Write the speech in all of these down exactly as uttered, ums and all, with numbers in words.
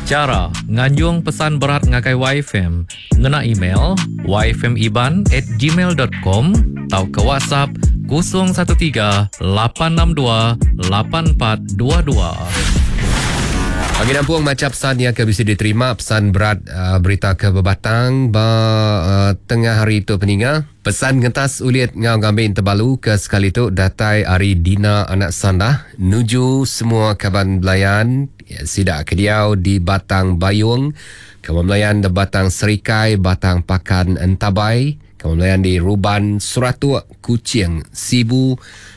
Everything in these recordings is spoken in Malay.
Cara nganjung pesan berat ngagai Y F M, ngena email y f m iban at gmail dot com atau ke WhatsApp kosong satu tiga lapan enam dua lapan empat dua dua. Bagi nampung macam pesan yang bisa diterima, pesan berat uh, berita ke bebatang ba uh, tengah hari itu peninga. Pesan ngentas uliat ngau ngambin terbalu ke sekali tu datai Ari Dina anak sandah nuju semua kaban belayan ya, sidak kediau di Batang Bayung, kaban belayan di Batang Serikai, Batang Pakan Entabai, kaban belayan di Ruban Suratua, Kuching, Sibu,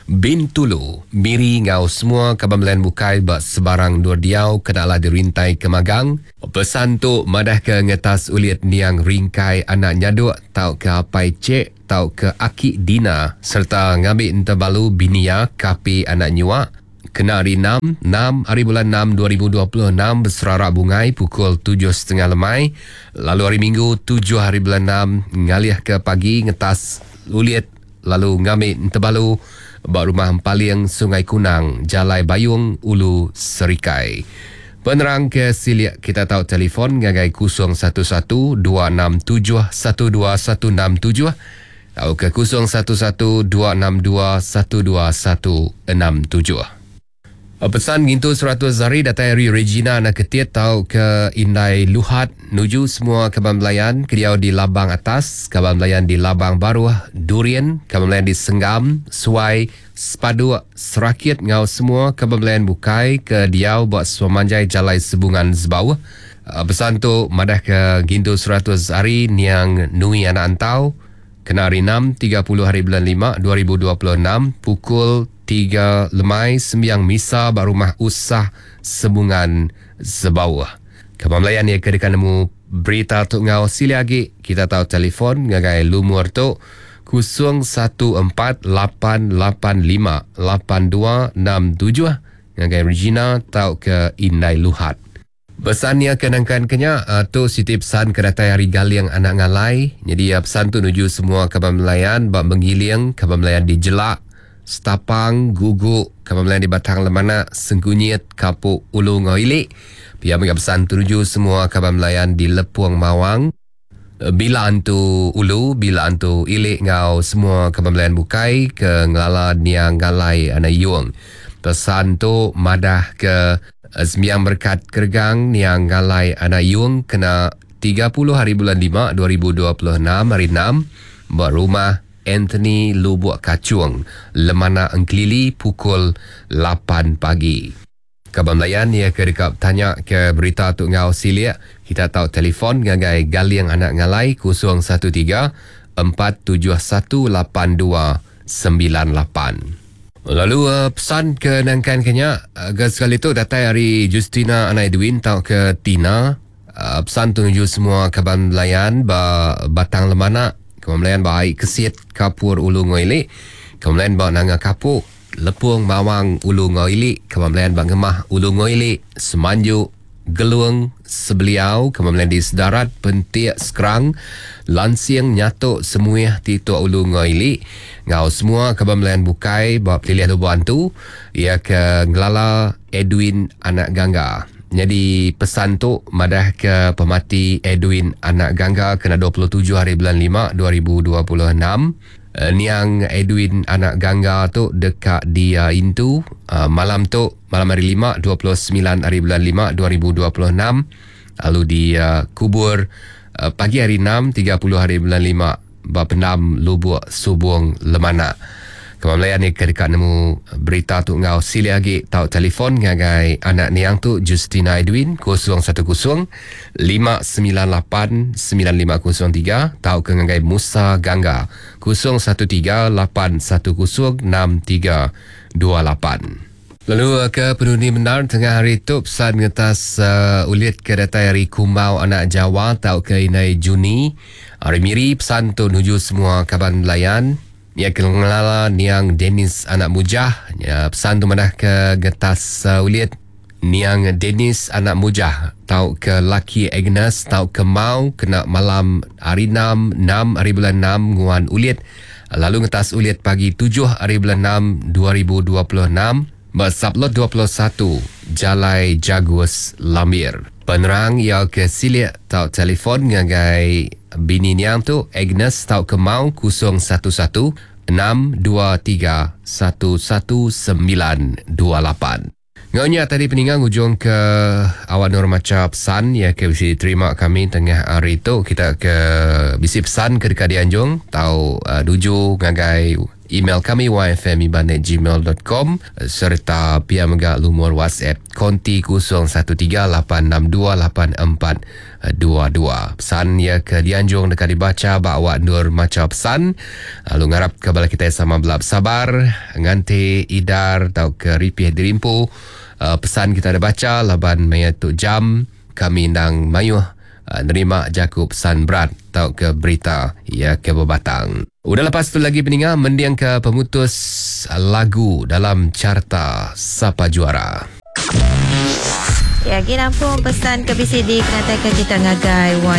Bintulu, Miri ngau semua kaban belayan bukai bak sebarang dua diau kenalah dirintai ke Magang. Pesan tu madah ke ngetas uliat niang ringkai anak nyaduk tau ke apai cek tau ke Aki Dina serta ngambil terbalu binia kapi anak nyuak kena hari enam hari bulan enam dua ribu dua puluh enam berserarak bungai pukul tujuh tiga puluh lemai. Lalu hari Minggu tujuh hari bulan enam ngalih ke pagi ngetas uliat lalu ngambil terbalu bak rumah Empaliang Sungai Kunang Jalai Bayung Ulu Serikai. Penerang ke siliak kita tahu telefon ngagai kosong satu satu dua enam tujuh satu dua satu enam tujuh atau ke kosong satu satu dua enam dua satu dua satu enam tujuh. Pesan gintu seratus hari datai Ari Regina anak ketiat tau ke Indai Luhat nuju semua kaban belayan kediau di Labang Atas, kaban belayan di Labang Baru, Durian, kaban belayan di Senggam, Suai, Sepadu, Serakit ngau semua kaban belayan bukai ke diau buat semanjai jalai sebungan Zebau. Pesan tu madah ke gintu seratus hari niang nui anak antau kena hari enam tiga puluh hari bulan lima dua ribu dua puluh enam pukul tiga lemai sembiang misa bar rumah usah Sebungan Zebau. Kapan melayan ia kedekan nemu berita tu ngau sili lagi kita tahu telefon ngagai lumur tu kosong satu empat lapan lapan lima lapan dua enam tujuh ngagai Regina tau ke Indai Luhat. Pesan yang kenangkan kenya uh, tu siti pesan kedatai Hari Galiang anak ngalai. Jadi uh, pesan tu nuju semua kaban melayan bak mengiling kaban melayan di Jelak, Setapang, Guguk, kaban melayan di Batang Lemana, Sengkunyit, Kapuk, Ulu Ngoilik. Pia menga pesan tu nuju semua kaban melayan di Lepuang Mawang. Uh, bila antu Ulu, bila antu Ilik ngau semua kaban melayan bukai ke ngelala niang ngalai anak yuang. Pesan tu madah ke Sembiang Berkat Kergang niang ngalai anak yung kena tiga puluh hari bulan lima dua ribu dua puluh enam hari enam buat rumah Anthony Lubuk Kacung Lemana Engklili pukul lapan pagi. Kaban Melayan ia ke dekat tanya ke berita tu ngau silia kita tahu telefon ngagai Galiang anak ngalai kosong satu tiga empat tujuh satu lapan dua sembilan lapan. Lalu uh, pesan ke nangkan kenya agak sekali tu datai Hari Justina anak Edwin tau ke Tina uh, pesan tu nuju semua kaban melayan ba Batang Lemana kaban melayan ba Aik Kesit Kapur Ulu Ngoilik kaban melayan ba Nanga Kapuk Lepuang Mawang Ulu Ngoilik kaban melayan ba Ngemah Ulu Ngoilik Semanjuk Geluang Sebeliau kaban melayan di Sedarat Pentiak Sekerang Lansiang Nyatuk Semuih Tito Ulu Ngoilik ngau semua kaban melayan bukai bawa pilih lubuan tu ia ke ngelala Edwin anak Gangga. Jadi pesan tu madah ke pemati Edwin anak Gangga kena dua puluh tujuh hari bulan lima dua ribu dua puluh enam. Uh, niang Edwin anak Gangga tu dekat dia Intu uh, malam tu malam hari lima dua puluh sembilan hari bulan lima dua ribu dua puluh enam lalu di uh, kubur uh, pagi hari enam tiga puluh hari bulan lima Bapendam Lubuk Subung Lemana. Kawan melayan ni kedekat nemu berita tu ngau sili lagi tahu telefon ngagai anak niang tu Justina Edwin kosong satu kosong lima sembilan lapan sembilan lima kosong tiga tahu ke ngagai Musa Gangga kosong satu tiga lapan satu kosong enam tiga dua lapan. Lalu ke penuni benar tengah hari tu pesan ngetas uh, ulit ke datai Hari Kumbau anak Jawa tahu ke Inai Juni. Hari Miri pesan tu nuju semua kaban melayan. Ia kelala niang Dennis anak Mujah. Ya, pesan tu madah ke getas uh, ulit niang Dennis anak Mujah. Tahu ke Lucky Agnes, tahu ke Mau kena malam hari enam, enam hari bulan enam nguan ulit. Lalu ngetas ulit pagi tujuh hari bulan enam dua ribu dua puluh enam. Bersupload dua puluh satu Jalai Jagus Lamir. Penerang ia ke silik tau telefon ngagai bini niang tu Agnes tau ke mau kosong satu satu enam dua tiga satu satu sembilan dua lapan. Ngaunya tadi peningang ujung ke awak nur macam pesan ya ke bisi terima kami tengah hari itu kita ke bisi pesan ke dekat Dianjung tau uh, duju ngagai email kami y f m iban at gmail dot com serta pia megak lumur WhatsApp konti kosong satu tiga lapan enam dua lapan empat dua dua. Pesan ya ke Dianjung dekat dibaca bak awak nur macam pesan. Lalu ngarap ke bala kita sama belap sabar ngante idar tau ke ripih dirimpu. Uh, pesan kita ada baca laban maya tu jam kami nang mayuh uh, nerima jaku pesan berat tau ke berita ya ke berbatang. Udah lepas tu lagi peningat mendiang ke pemutus lagu dalam carta Sapa Juara. Ya, kita pun pesan ke B C D kenatakan kita ngagai